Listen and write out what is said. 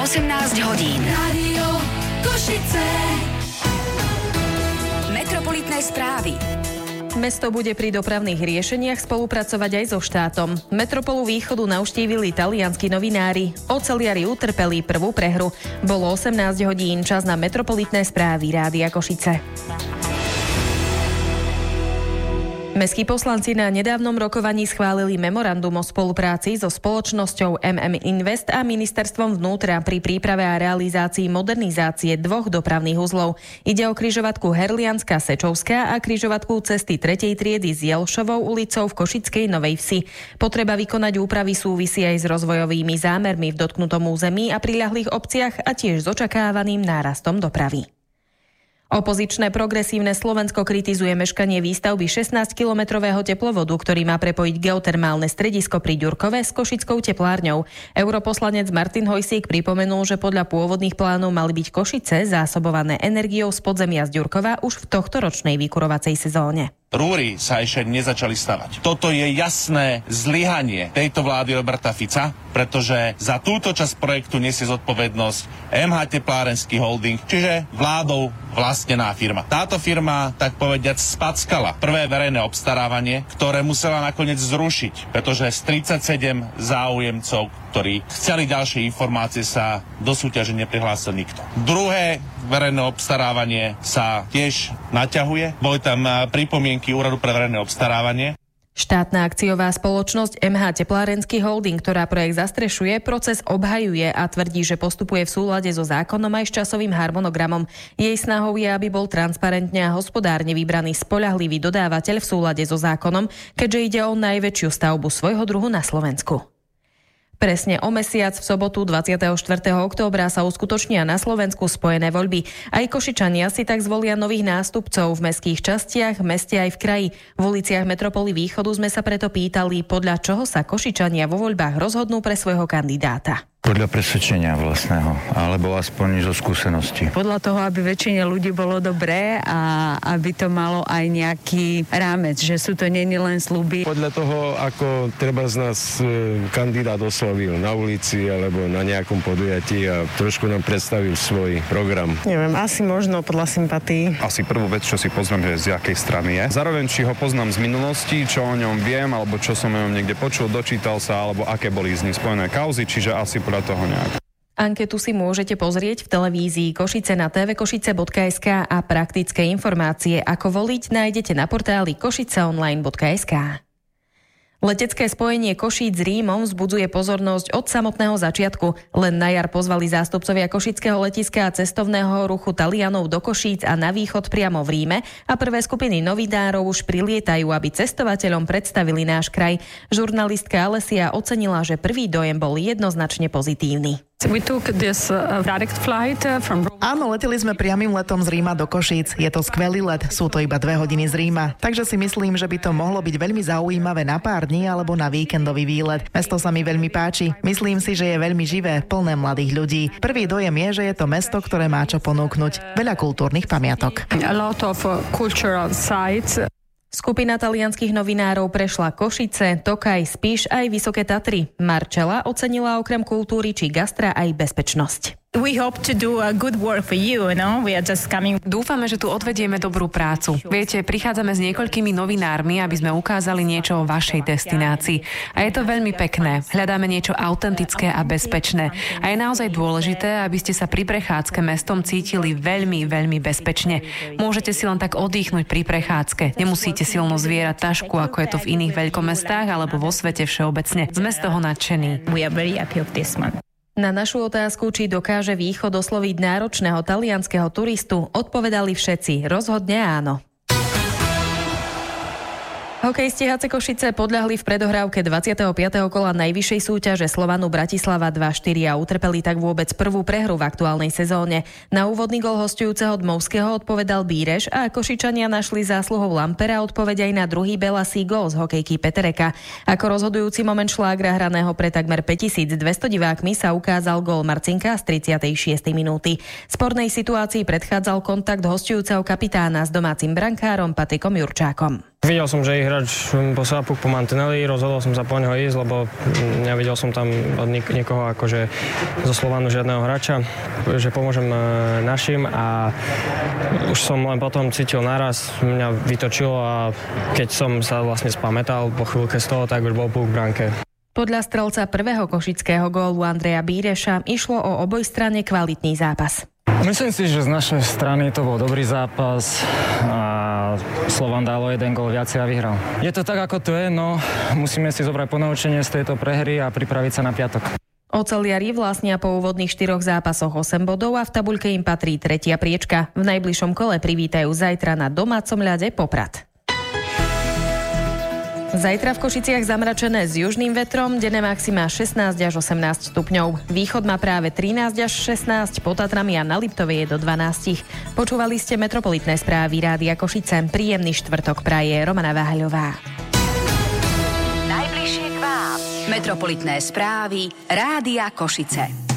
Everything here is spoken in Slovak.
18 hodín. Rádio Košice. Metropolitné správy. Mesto bude pri dopravných riešeniach spolupracovať aj so štátom. Metropolu Východu navštívili talianski novinári. Oceliari utrpeli prvú prehru. Bolo 18 hodín, čas na metropolitné správy Rádia Košice. Mestskí poslanci na nedávnom rokovaní schválili memorandum o spolupráci so spoločnosťou MM Invest a ministerstvom vnútra pri príprave a realizácii modernizácie dvoch dopravných uzlov. Ide o križovatku Herlianska-Sečovská a križovatku cesty 3. triedy s Jelšovou ulicou v Košickej Novej Vsi. Potreba vykonať úpravy súvisí aj s rozvojovými zámermi v dotknutom území a priľahlých obciach a tiež s očakávaným nárastom dopravy. Opozičné progresívne Slovensko kritizuje meškanie výstavby 16-kilometrového teplovodu, ktorý má prepojiť geotermálne stredisko pri Ďurkove s košickou teplárňou. Europoslanec Martin Hojsík pripomenul, že podľa pôvodných plánov mali byť Košice zásobované energiou z podzemia z Ďurkova už v tohtoročnej vykurovacej sezóne. Rúry sa ešte nezačali stavať. Toto je jasné zlyhanie tejto vlády Roberta Fica, pretože za túto časť projektu nesie zodpovednosť MH Teplárenský holding, čiže vládou vlastnená firma. Táto firma, tak povediac, spackala prvé verejné obstarávanie, ktoré musela nakoniec zrušiť, pretože z 37 záujemcov, ktorí chceli ďalšie informácie, sa do súťaže neprihlásil nikto. Druhé verejné obstarávanie sa tiež naťahuje. Boli tam pripomienky Úradu pre verejné obstarávanie. Štátna akciová spoločnosť MH Teplárenský holding, ktorá projekt zastrešuje, proces obhajuje a tvrdí, že postupuje v súlade so zákonom aj s časovým harmonogramom. Jej snahou je, aby bol transparentne a hospodárne vybraný spoľahlivý dodávateľ v súlade so zákonom, keďže ide o najväčšiu stavbu svojho druhu na Slovensku. Presne o mesiac v sobotu 24. októbra sa uskutočnia na Slovensku spojené voľby. Aj Košičania si tak zvolia nových nástupcov v mestských častiach, v meste aj v kraji. V uliciach metropoly Východu sme sa preto pýtali, podľa čoho sa Košičania vo voľbách rozhodnú pre svojho kandidáta. Podľa presvedčenia vlastného, alebo aspoň zo skúsenosti. Podľa toho, aby väčšine ľudí bolo dobré a aby to malo aj nejaký rámec, že sú to nie len sľuby. Podľa toho, ako treba z nás kandidát oslovil na ulici alebo na nejakom podujatí a trošku nám predstavil svoj program. Neviem, asi možno podľa sympatí. Asi prvú vec, čo si pozriem, že z jakej strany je. Zároveň, či ho poznám z minulosti, čo o ňom viem, alebo čo som o ňom niekde počul, dočítal sa, alebo aké boli z nich spojené kauzy, čiže asi podľa toho nejak. Anketu si môžete pozrieť v televízii Košice na tvkošice.sk a praktické informácie, ako voliť, nájdete na portáli košiceonline.sk. Letecké spojenie Košíc s Rímom vzbudzuje pozornosť od samotného začiatku. Len na jar pozvali zástupcovia košického letiska a cestovného ruchu Talianov do Košíc a na východ priamo v Ríme a prvé skupiny novinárov už prilietajú, aby cestovateľom predstavili náš kraj. Žurnalistka Alessia ocenila, že prvý dojem bol jednoznačne pozitívny. Áno, leteli sme priamym letom z Ríma do Košíc. Je to skvelý let, sú to iba 2 hodiny z Ríma. Takže si myslím, že by to mohlo byť veľmi zaujímavé na pár dní alebo na víkendový výlet. Mesto sa mi veľmi páči. Myslím si, že je veľmi živé, plné mladých ľudí. Prvý dojem je, že je to mesto, ktoré má čo ponúknuť. Veľa kultúrnych pamiatok. Skupina talianskych novinárov prešla Košice, Tokaj, Spiš aj Vysoké Tatry. Marčela ocenila okrem kultúry či gastra aj bezpečnosť. Dúfame, že tu odvedieme dobrú prácu. Viete, prichádzame s niekoľkými novinármi, aby sme ukázali niečo o vašej destinácii. A je to veľmi pekné. Hľadáme niečo autentické a bezpečné. A je naozaj dôležité, aby ste sa pri prechádzke mestom cítili veľmi, veľmi bezpečne. Môžete si len tak oddychnúť pri prechádzke. Nemusíte silno zvierať tašku, ako je to v iných veľkomestách alebo vo svete všeobecne. Sme z toho nadšení. Na našu otázku, či dokáže Východ osloviť náročného talianskeho turistu, odpovedali všetci, rozhodne áno. Hokejisti HC Košice podľahli v predohrávke 25. kola najvyššej súťaže Slovanu Bratislava 2-4 a utrpeli tak vôbec prvú prehru v aktuálnej sezóne. Na úvodný gól hosťujúceho Dmovského odpovedal Bíreš a Košičania našli zásluhou Lampera odpoveď aj na druhý belasý gól z hokejky Petereka. Ako rozhodujúci moment šlágra hraného pre takmer 5200 divákmi sa ukázal gól Marcinka z 36. minúty. Spornej situácii predchádzal kontakt hosťujúceho kapitána s domácim brankárom Patrikom Jurčákom. Videl som, že hráč posiela puk po mantineli, rozhodol som sa po neho ísť, lebo nevidel som tam od niekoho akože zo Slovanu žiadneho hráča, že pomôžem našim a už som len potom cítil naraz, mňa vytočilo a keď som sa vlastne spamätal po chvíľke z toho, tak už bol puk v bránke. Podľa strelca prvého košického gólu Andreja Bíreša išlo o obojstranne kvalitný zápas. Myslím si, že z našej strany to bol dobrý zápas a Slovan dalo jeden gól viacej a vyhral. Je to tak, ako to je, no musíme si zobrať ponaučenie z tejto prehry a pripraviť sa na piatok. Oceliari vlastnia po úvodných 4 zápasoch 8 bodov a v tabuľke im patrí 3. priečka. V najbližšom kole privítajú zajtra na domácom ľade Poprad. Zajtra v Košiciach zamračené s južným vetrom, denné maxima 16 až 18 stupňov. Východ má práve 13 až 16, pod Tatrami a na Liptove je do 12. Počúvali ste metropolitné správy Rádia Košice. Príjemný štvrtok praje Romana Váhaľová. Najbližšie k vám. Metropolitné správy Rádia Košice.